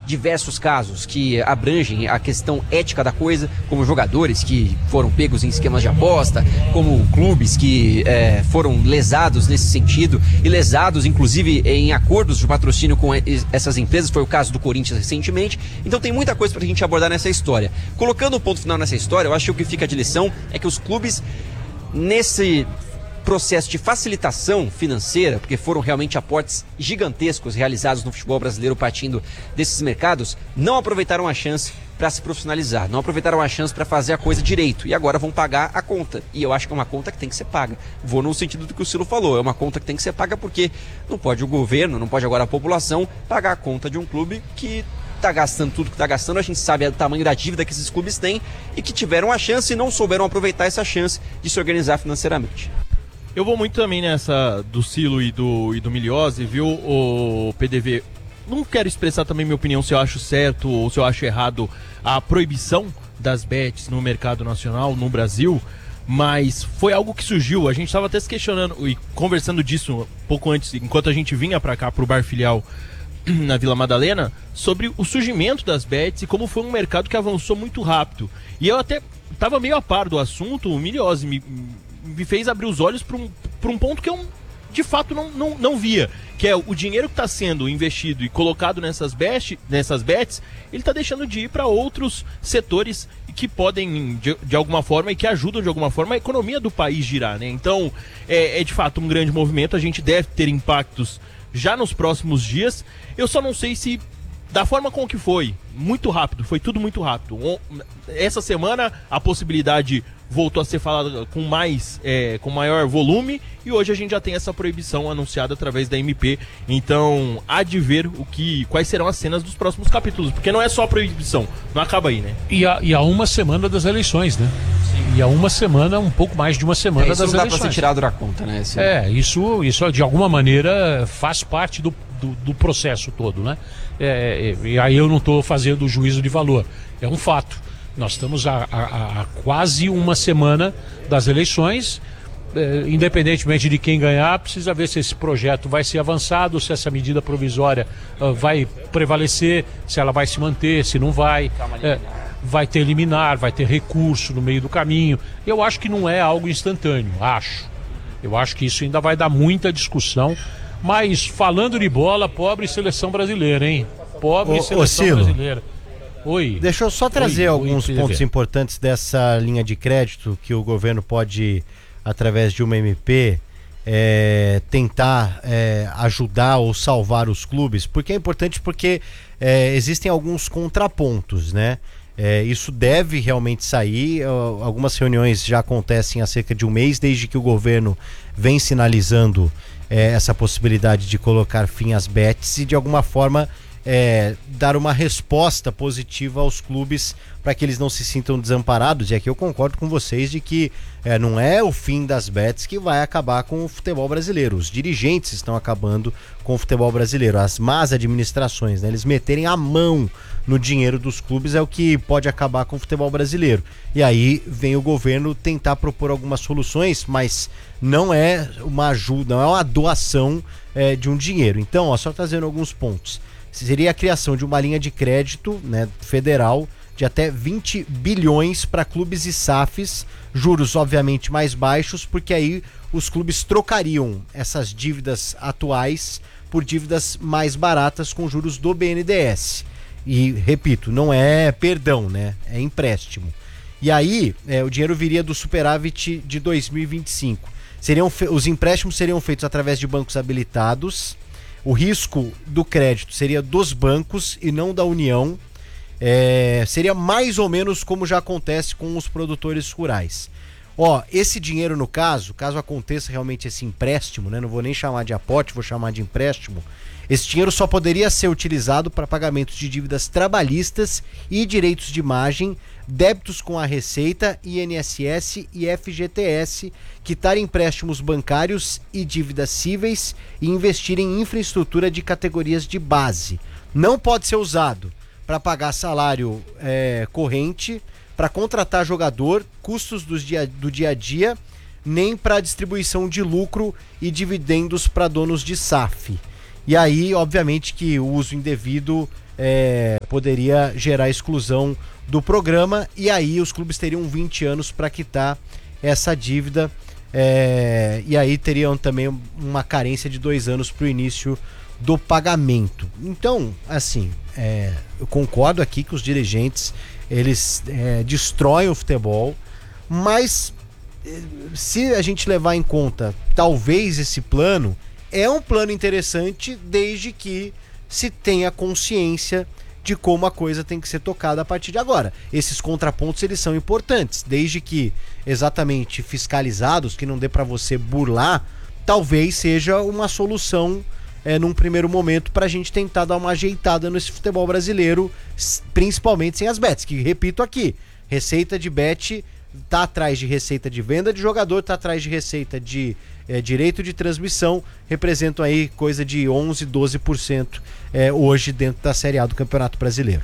diversos casos que abrangem a questão ética da coisa, como jogadores que foram pegos em esquemas de aposta, como clubes que foram lesados nesse sentido, e lesados inclusive em acordos de patrocínio com essas empresas, foi o caso do Corinthians recentemente. Então tem muita coisa pra gente abordar nessa história. Colocando o ponto final nessa história, eu acho que o que fica de lição é que os clubes, nesse processo de facilitação financeira, porque foram realmente aportes gigantescos realizados no futebol brasileiro partindo desses mercados, não aproveitaram a chance para se profissionalizar, não aproveitaram a chance para fazer a coisa direito, e agora vão pagar a conta. E eu acho que é uma conta que tem que ser paga. Vou no sentido do que o Cilo falou, é uma conta que tem que ser paga porque não pode o governo, não pode agora a população pagar a conta de um clube que está gastando tudo que está gastando. A gente sabe o tamanho da dívida que esses clubes têm e que tiveram a chance e não souberam aproveitar essa chance de se organizar financeiramente. Eu vou muito também nessa do Cilo e do Miliose, viu, o PDV? Não quero expressar também minha opinião se eu acho certo ou se eu acho errado a proibição das bets no mercado nacional, no Brasil, mas foi algo que surgiu. A gente estava até se questionando e conversando disso um pouco antes, enquanto a gente vinha para cá, para o bar filial na Vila Madalena, sobre o surgimento das bets e como foi um mercado que avançou muito rápido. E eu até estava meio a par do assunto, o Miliose me fez abrir os olhos para um ponto que eu de fato não via, que é o dinheiro que está sendo investido e colocado nessas bets, ele está deixando de ir para outros setores que podem de alguma forma e que ajudam de alguma forma a economia do país girar, né? Então é de fato um grande movimento, a gente deve ter impactos já nos próximos dias. Eu só não sei se da forma com que foi, muito rápido, foi tudo muito rápido. Essa semana a possibilidade voltou a ser falada com maior volume, e hoje a gente já tem essa proibição anunciada através da MP. Então há de ver quais serão as cenas dos próximos capítulos, porque não é só a proibição, não acaba aí, né? E há uma semana das eleições, né? Sim. E há uma semana, um pouco mais de uma semana das eleições. Isso não dá para ser tirado da conta, né? Isso de alguma maneira faz parte do processo todo, né? E aí eu não estou fazendo juízo de valor, é um fato. Nós estamos há quase uma semana das eleições, independentemente de quem ganhar, precisa ver se esse projeto vai ser avançado, se essa medida provisória vai prevalecer, se ela vai se manter, se não vai, vai ter liminar, vai ter recurso no meio do caminho. Eu acho que não é algo instantâneo, eu acho que isso ainda vai dar muita discussão. Mas falando de bola, pobre seleção brasileira, hein? Pobre seleção brasileira. Oi. Deixa eu só trazer alguns pontos importantes dessa linha de crédito que o governo pode, através de uma MP, tentar ajudar ou salvar os clubes, porque é importante, porque existem alguns contrapontos, né? Isso deve realmente sair. Algumas reuniões já acontecem há cerca de um mês, desde que o governo vem sinalizando essa possibilidade de colocar fim às bets e de alguma forma dar uma resposta positiva aos clubes para que eles não se sintam desamparados. E aqui eu concordo com vocês de que não é o fim das bets que vai acabar com o futebol brasileiro. Os dirigentes estão acabando com o futebol brasileiro, as más administrações, né? Eles meterem a mão no dinheiro dos clubes é o que pode acabar com o futebol brasileiro. E aí vem o governo tentar propor algumas soluções, mas não é uma ajuda, não é uma doação de um dinheiro. Então, só trazendo alguns pontos. Seria a criação de uma linha de crédito, né, federal de até 20 bilhões para clubes e SAFs, juros obviamente mais baixos, porque aí os clubes trocariam essas dívidas atuais por dívidas mais baratas com juros do BNDES. E, repito, não é perdão, né? É empréstimo. E aí, o dinheiro viria do superávit de 2025. Os empréstimos seriam feitos através de bancos habilitados. O risco do crédito seria dos bancos e não da União. Seria mais ou menos como já acontece com os produtores rurais. Esse dinheiro, no caso aconteça realmente esse empréstimo, né? Não vou nem chamar de aporte, vou chamar de empréstimo. Esse dinheiro só poderia ser utilizado para pagamentos de dívidas trabalhistas e direitos de imagem, débitos com a Receita, INSS e FGTS, quitar empréstimos bancários e dívidas cíveis e investir em infraestrutura de categorias de base. Não pode ser usado para pagar salário corrente, para contratar jogador, custos do dia a dia, nem para distribuição de lucro e dividendos para donos de SAF. E aí, obviamente, que o uso indevido poderia gerar exclusão do programa, e aí os clubes teriam 20 anos para quitar essa dívida, e aí teriam também uma carência de 2 anos para o início do pagamento. Então, assim, eu concordo aqui que os dirigentes eles destroem o futebol, mas se a gente levar em conta, talvez esse plano é um plano interessante desde que se tenha consciência de como a coisa tem que ser tocada a partir de agora. Esses contrapontos eles são importantes, desde que exatamente fiscalizados, que não dê para você burlar, talvez seja uma solução num primeiro momento para a gente tentar dar uma ajeitada nesse futebol brasileiro, principalmente sem as bets, que repito aqui, receita de bet tá atrás de receita de venda de jogador, tá atrás de receita de direito de transmissão, representam aí coisa de 11, 12% hoje dentro da Série A do Campeonato Brasileiro.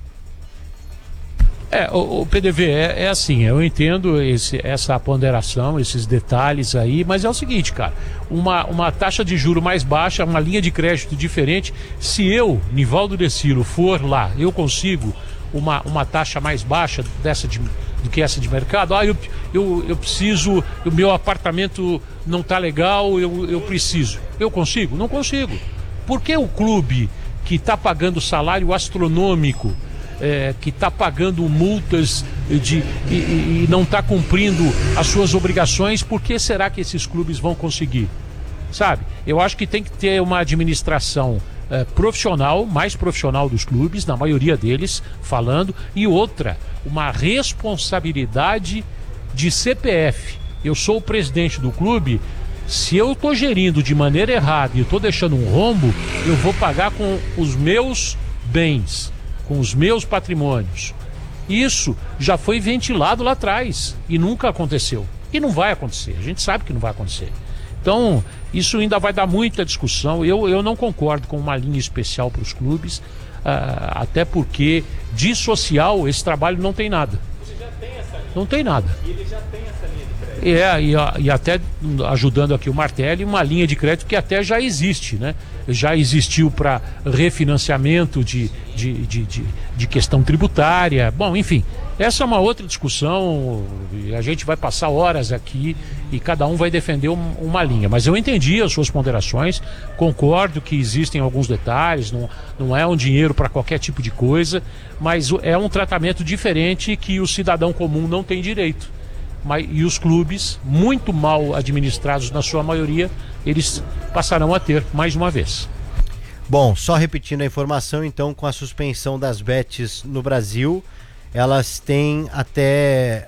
O PDV é assim, eu entendo essa ponderação, esses detalhes aí, mas é o seguinte, cara, uma taxa de juro mais baixa, uma linha de crédito diferente, se eu, Nivaldo Decilo, for lá, eu consigo uma taxa mais baixa do que essa de mercado, eu preciso, o meu apartamento não tá legal, eu preciso. Eu consigo? Não consigo. Por que o clube que está pagando salário astronômico, que está pagando multas e não está cumprindo as suas obrigações, por que será que esses clubes vão conseguir? Sabe? Eu acho que tem que ter uma administração profissional, mais profissional dos clubes, na maioria deles, falando, e outra, uma responsabilidade de CPF. Eu sou o presidente do clube, se eu estou gerindo de maneira errada e estou deixando um rombo, eu vou pagar com os meus bens, com os meus patrimônios. Isso já foi ventilado lá atrás e nunca aconteceu. E não vai acontecer, a gente sabe que não vai acontecer. Então, isso ainda vai dar muita discussão. Eu não concordo com uma linha especial para os clubes, até porque de social esse trabalho não tem nada. Você já tem essa linha. Não tem nada. E ele já tem essa linha de crédito. E até ajudando aqui o Martelli, uma linha de crédito que até já existe, né? Já existiu para refinanciamento de questão tributária. Bom, enfim, essa é uma outra discussão. A gente vai passar horas aqui e cada um vai defender uma linha. Mas eu entendi as suas ponderações, concordo que existem alguns detalhes, não é um dinheiro para qualquer tipo de coisa, mas é um tratamento diferente que o cidadão comum não tem direito. E os clubes, muito mal administrados na sua maioria, eles passarão a ter mais uma vez. Bom, só repetindo a informação, então, com a suspensão das bets no Brasil, elas têm até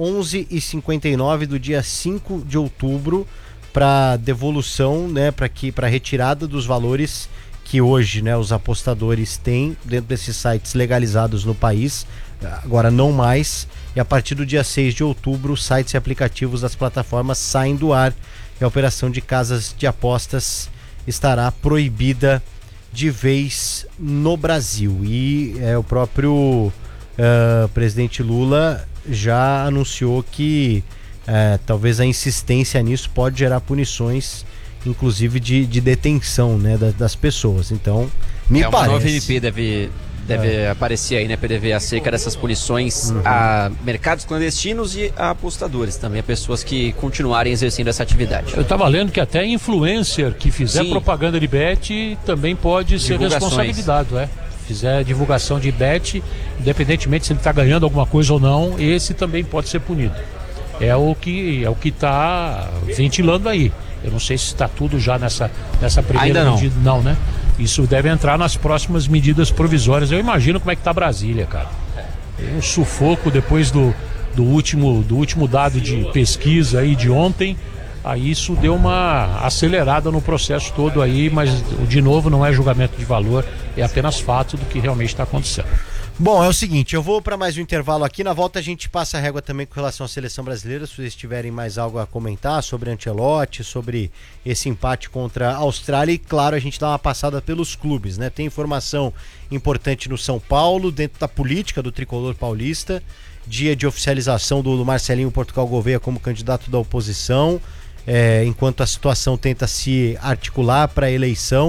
11h59 do dia 5 de outubro para devolução, né, para retirada dos valores que hoje, né, os apostadores têm dentro desses sites legalizados no país, agora não mais, e a partir do dia 6 de outubro os sites e aplicativos das plataformas saem do ar e a operação de casas de apostas estará proibida de vez no Brasil. E o próprio presidente Lula já anunciou que talvez a insistência nisso pode gerar punições, inclusive de detenção, né, das pessoas. Então, me parece... Uma nova MP deve aparecer aí, né, PDV, acerca dessas punições a mercados clandestinos e a apostadores também, a pessoas que continuarem exercendo essa atividade. Eu estava lendo que até influencer que fizer propaganda de bet também pode ser responsabilizado, fizer divulgação de bet, independentemente se ele está ganhando alguma coisa ou não, esse também pode ser punido. É o que está ventilando aí. Eu não sei se está tudo já nessa primeira medida. Não, né? Isso deve entrar nas próximas medidas provisórias. Eu imagino como é que está Brasília, cara. Um sufoco depois do último dado de pesquisa aí de ontem. Aí isso deu uma acelerada no processo todo aí, mas de novo não é julgamento de valor, é apenas fato do que realmente está acontecendo. Bom, é o seguinte, eu vou para mais um intervalo aqui, na volta a gente passa a régua também com relação à seleção brasileira, se vocês tiverem mais algo a comentar sobre Ancelotti, sobre esse empate contra a Austrália, e claro, a gente dá uma passada pelos clubes, né? Tem informação importante no São Paulo, dentro da política do tricolor paulista, dia de oficialização do Marcelinho Portugal Gouveia como candidato da oposição, enquanto a situação tenta se articular para a eleição.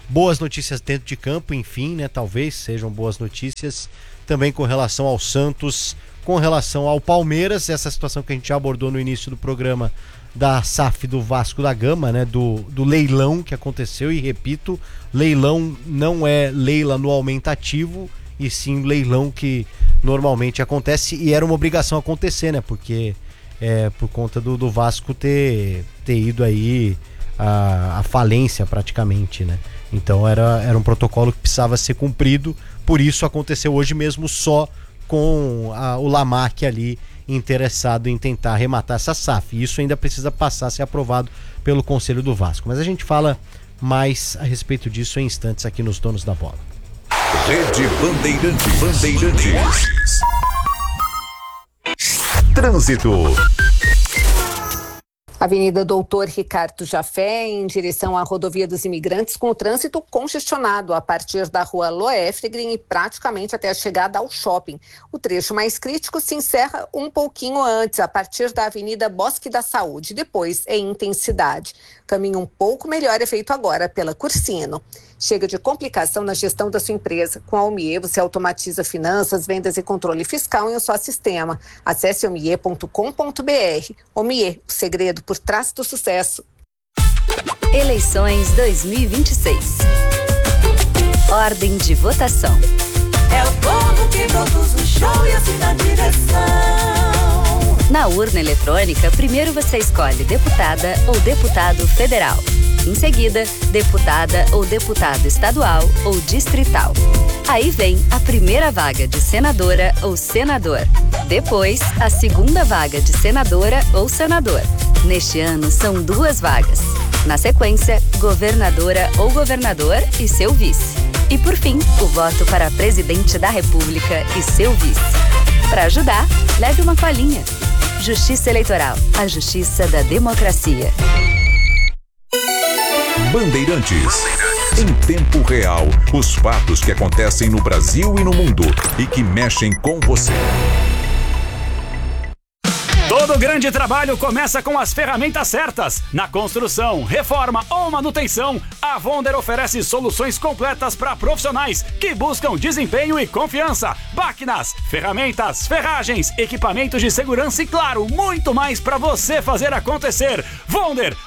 boas notícias dentro de campo, enfim, né? Talvez sejam boas notícias também com relação ao Santos, com relação ao Palmeiras, essa situação que a gente já abordou no início do programa da SAF do Vasco da Gama, né? Do leilão que aconteceu, e repito, leilão não é leilo anualmente ativo, e sim leilão que normalmente acontece, e era uma obrigação acontecer, né? Porque por conta do Vasco ter ido aí a falência praticamente, né? Então era um protocolo que precisava ser cumprido, por isso aconteceu hoje mesmo, só com o Lamarck ali interessado em tentar arrematar essa SAF. Isso ainda precisa passar a ser aprovado pelo Conselho do Vasco. Mas a gente fala mais a respeito disso em instantes aqui nos Donos da Bola. Rede Bandeirantes. Trânsito. Avenida Doutor Ricardo Jafé, em direção à Rodovia dos Imigrantes, com o trânsito congestionado a partir da rua Loefregrin e praticamente até a chegada ao shopping. O trecho mais crítico se encerra um pouquinho antes, a partir da Avenida Bosque da Saúde. Depois, em intensidade. Caminho um pouco melhor é feito agora pela Cursino. Chega de complicação na gestão da sua empresa. Com a Omie, você automatiza finanças, vendas e controle fiscal em um só sistema. Acesse omie.com.br. Omie, o segredo por trás do sucesso. Eleições 2026. Ordem de votação. É o povo que produz o show e assina a direção. Na urna eletrônica, primeiro você escolhe deputada ou deputado federal. Em seguida, deputada ou deputado estadual ou distrital. Aí vem a primeira vaga de senadora ou senador. Depois, a segunda vaga de senadora ou senador. Neste ano, são 2 vagas. Na sequência, governadora ou governador e seu vice. E por fim, o voto para presidente da República e seu vice. Para ajudar, leve uma colinha. Justiça Eleitoral, a justiça da democracia. Bandeirantes. Em tempo real, os fatos que acontecem no Brasil e no mundo e que mexem com você. Todo grande trabalho começa com as ferramentas certas. Na construção, reforma ou manutenção, a Wonder oferece soluções completas para profissionais que buscam desempenho e confiança. Máquinas, ferramentas, ferragens, equipamentos de segurança e, claro, muito mais para você fazer acontecer. Wonder,